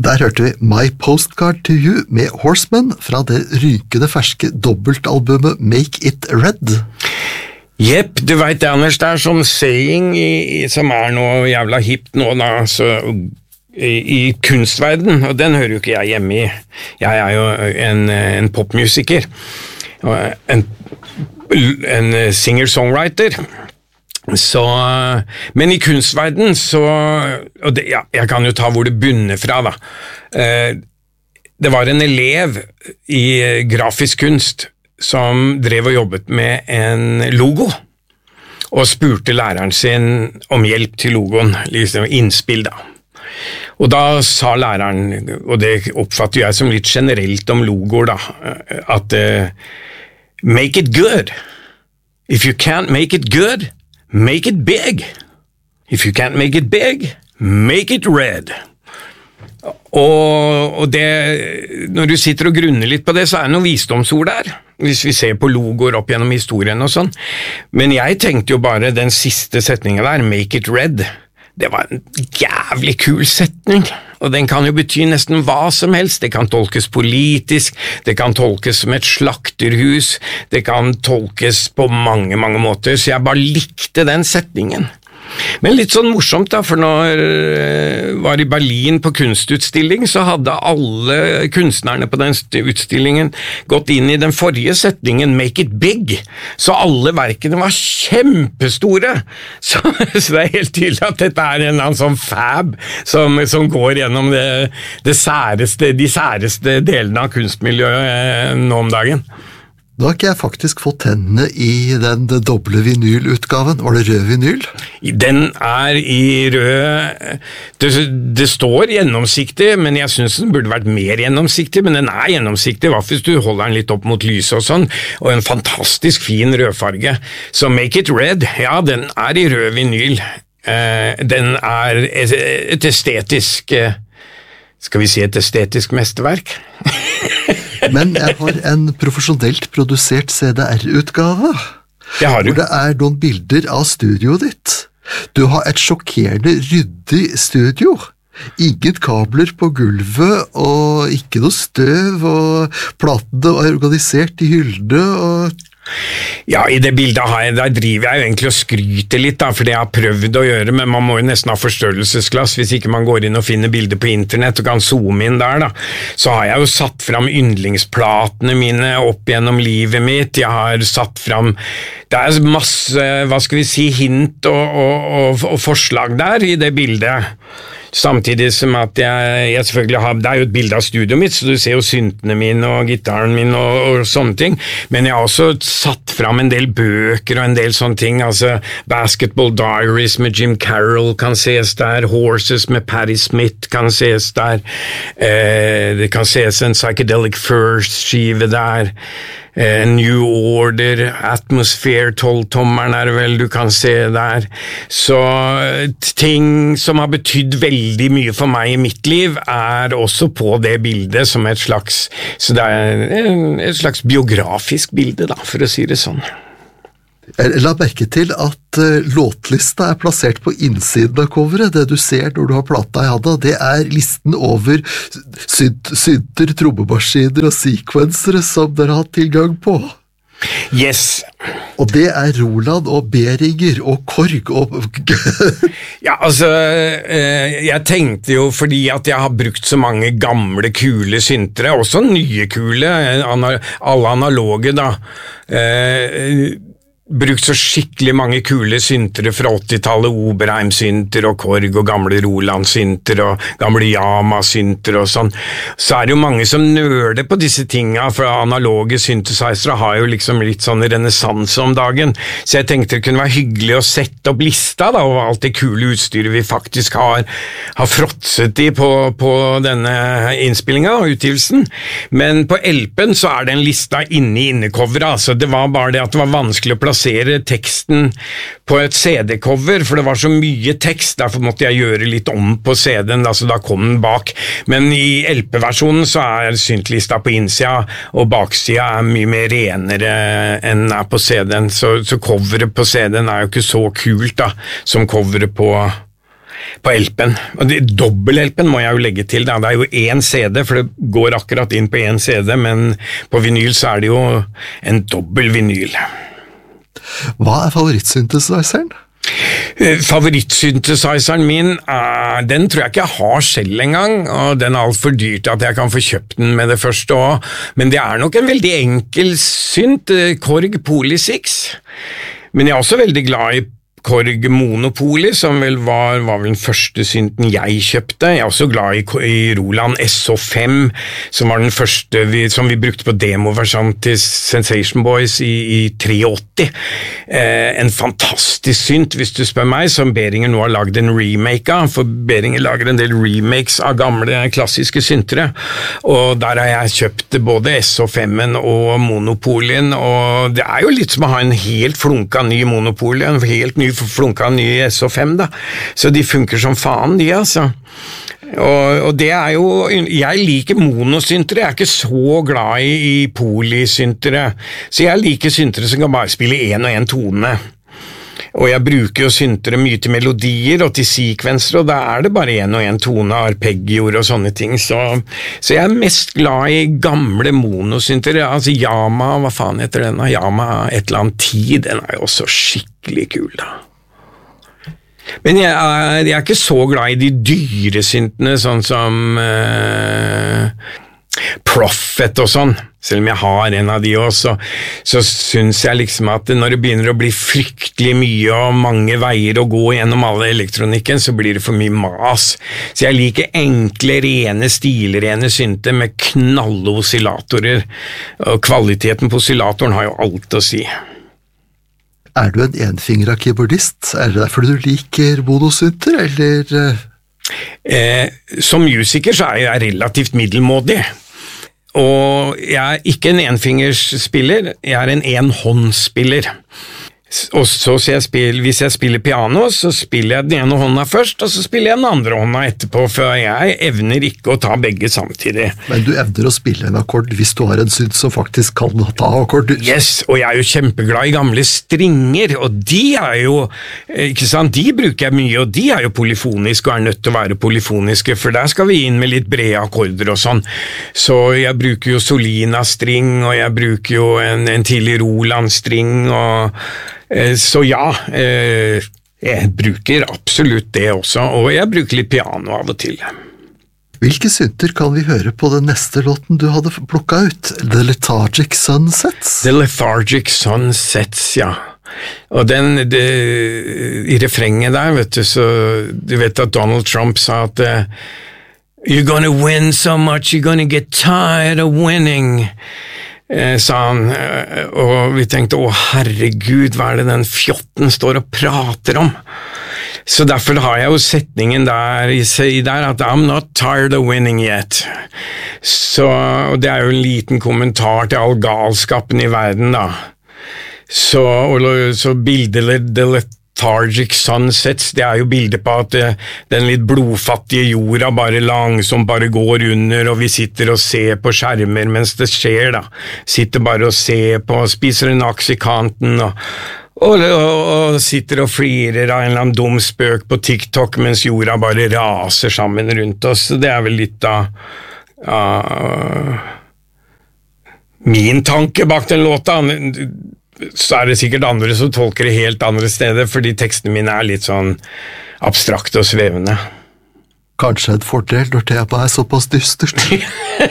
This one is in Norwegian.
Der hørte vi My Postcard to You med Horseman fra det rykende ferske dobbeltalbumet Make It Red. Jepp, du vet det, Anders, det sånn saying som noe jævla hipt nå da, så i kunstverden, og den hører jo ikke jeg hjemme i. Jeg jo en popmusiker, en singer-songwriter. Så, men i kunstverden så, og det, ja, jeg kan jo ta hvor det bunner fra da. Det var en elev i grafisk kunst som drev og jobbet med en logo, og spurte læreren sin om hjelp til logoen, liksom innspill da. Og da sa læreren, og det oppfatter jeg som litt generelt om logoer da, at make it good. If you can't make it good, make it big. If you can't make it big, make it red. Og det, når du sitter og grunner litt på det, så det noen visdomsord der, hvis vi ser på logoer opp gjennom historien og sånn. Men jeg tenkte jo bare den siste setningen der, make it red, det var en jævlig kul setning, og den kan jo bety nesten hva som helst. Det kan tolkes politisk, det kan tolkes som et slakterhus, det kan tolkes på mange, mange måter, så jeg bare likte den setningen. Men litt sånn morsomt da, for når jeg var i Berlin på kunstutstilling, så hadde alle kunstnerne på den utstillingen gått inn i den forrige setningen, make it big, så alle verkene var kjempestore, så det helt tydelig at dette en eller annen sånn fab som går gjennom de særeste delene av kunstmiljøet nå om dagen. Da har ikke jeg faktisk fått hendene i den doble vinylutgaven. Var det rød vinyl? Den i rød. Det står gjennomsiktig, men jeg synes den burde vært mer gjennomsiktig, men den gjennomsiktig, i hvert fall hvis du holder den litt opp mot lyset og sånn, og en fantastisk fin rødfarge. Så Make It Red, ja, den i rød vinyl. Den et estetisk, skal vi si et estetisk mesterverk? Men jeg har en profesjonelt produsert CDR-utgave, hvor det noen bilder av studioet ditt. Du har et sjokkerende ryddig studio. Ingen kabler på gulvet, og ikke noe støv, og platene organisert i hyllene, og... Ja, i det bildet der driver jeg jo egentlig og skryter litt da, for det jeg har prøvd å gjøre, men man må jo nesten ha forstørrelsesglass hvis ikke man går inn og finner bilder på internett og kan zoome inn der da. Så har jeg jo satt fram yndlingsplatene mine opp gjennom livet mitt, jeg har satt fram, det masse, hva skal vi si, hint og forslag der i det bildet. Samtidig som at jeg selvfølgelig har, det jo et bilde av studioet mitt, så du ser jo syntene mine og gitaren min og sånne ting, men jeg har også satt fram en del bøker og en del sånne ting, altså Basketball Diaries med Jim Carroll kan ses der, Horses med Patti Smith kan ses der, det kan ses en Psychedelic First-skive der, New Order, Atmosphere, 12-tommeren det vel du kan se der, så ting som har betydd veldig mye for meg i mitt liv også på det bildet som et slags, så det et slags biografisk bilde da, for å si det sånn. Jeg la merke til at låtlista plassert på innsiden av coveret. Det du ser når du har plata i handa, det listen over synter, trommemaskiner og sequencere som dere har hatt tilgang på. Yes. Og det Roland og Behringer og Korg og... Ja, altså, jeg tenkte jo fordi at jeg har brukt så mange gamle, kule syntere, også nye kule, alle analoge da, brukt så skikkelig mange kule syntere fra 80-tallet, Oberheim-synter og Korg og gamle Roland-synter og gamle Yamaha-synter og sånn. Så det jo mange som nøler på disse tingene, for analoge synthesizere har jo liksom litt sånn renessanse om dagen. Så jeg tenkte det kunne være hyggelig å sette opp lista da, over alt det kule utstyret vi faktisk har fråtset i på denne innspillingen og utgivelsen. Men på LP'en så det en lista inne i innecoveret, altså det var bare det at det var vanskelig å plassere teksten på et CD-cover, for det var så mye tekst, derfor måtte jeg gjøre litt om på CD-en, så da kom den bak. Men i LP-versjonen så syntlista på innsida, og baksida mye mer renere enn på CD-en, så coveret på CD-en jo ikke så kult da, som coveret på På LP'en. Og dobbel-LP'en må jeg jo legge til, da. Det er jo én CD, for det går akkurat inn på én CD, men på vinyl så er det jo en dobbel vinyl. Hva er favorittsynthesizeren? Favorittsynthesizeren min, den tror jeg ikke jeg har selv engang, og den er alt for dyrt at jeg kan få kjøpt den med det første også. Men det er nok en veldig enkel synt, Korg Poly 6. Men jeg er også veldig glad i Korg Monopoly, som vel var vel den første synten jeg kjøpte. Jeg er også glad i Roland SO5, som var den første som vi brukte på demoversjon til Sensation Boys i 83. En fantastisk synt, hvis du spør meg, som Behringer nå har laget en remake av, for Behringer lager en del remakes av gamle klassiske syntere, og der har jeg kjøpt både SO5-en og Monopolyen, og det er jo litt som å ha en helt flunka ny Monopoly, en helt ny flunka ny SO5 da, så de funker som faen de altså. Og det er jo, jeg liker monosyntere, jeg er ikke så glad i polysyntere, så jeg liker syntere som kan bare spille en og en tone. Og jeg bruker jo syntere mye til melodier og til sekvenser, og da er det bare en og en tone, arpeggior og sånne ting, så jeg er mest glad i gamle monosyntere, altså Yamaha, hva faen heter den? Yamaha et eller annet 10, den er jo også skikkelig kul da. Men jeg er ikke så glad i de dyre syntene, sånn som Prophet og sånn, selv om jeg har en av de også, så synes jeg liksom at når det begynner å bli fryktelig mye og mange veier å gå gjennom alle elektronikken, så blir det for mye mas. Så jeg liker enkle, rene, stilrene synter med knalloscillatorer, og kvaliteten på oscillatoren har jo alt å si. Er du en enfingret keyboardist? Er det derfor du liker monosynter, eller? Som musiker så er jeg relativt middelmådig. Og jeg er ikke en enfingersspiller, jeg er en enhåndsspiller. Og så hvis jeg spiller piano, så spiller jeg den ene hånda først, og så spiller jeg den andre hånda etterpå, for jeg evner ikke å ta begge samtidig. Men du evner å spille en akkord hvis du har en synt som faktisk kan ta akkord? Yes, og jeg er jo kjempeglad i gamle stringer, og de er jo, ikke sant, de bruker jeg mye, og de er jo polyfoniske og er nødt til å være polyfoniske, for der skal vi inn med litt brede akkorder og sånn. Så jeg bruker jo Solina-string, og jeg bruker jo en tidlig Roland-string, og så ja, jeg bruker absolutt det også, og jeg bruker litt piano av og til. Hvilke synter kan vi høre på den neste låten du hadde plukket ut? The Lethargic Sunsets? The Lethargic Sunsets, ja. Og i refrenget der, vet du, så du vet at Donald Trump sa at You're gonna win so much, you're gonna get tired of winning, sa han, og vi tenkte, herregud, hva er det den fjotten står og prater om? Så derfor har jeg jo setningen der at I'm not tired of winning yet. Og det er jo en liten kommentar til all galskapen i verden da. Så bildet The Lethargic Sunsets, det er jo bildet på at den litt blodfattige jorda bare langsomt bare går under, og vi sitter og ser på skjermer mens det skjer da. Sitter bare og ser på, spiser en aks i kanten, og sitter og flirer av en eller annen dum spøk på TikTok, mens jorda bare raser sammen rundt oss. Det er vel litt av min tanke bak den låta. Så er det sikkert andre som tolker det helt andre steder, fordi tekstene mine er litt sånn abstrakte og svevende. Kanskje en fordel når temaet er såpass dystert.